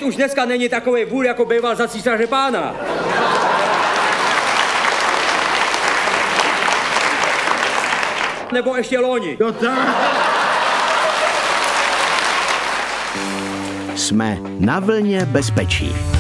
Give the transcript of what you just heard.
už dneska není takový vůl, jako býval za císaře pána. Nebo ještě loni. Jo, tak. Jsme na vlně bezpečí.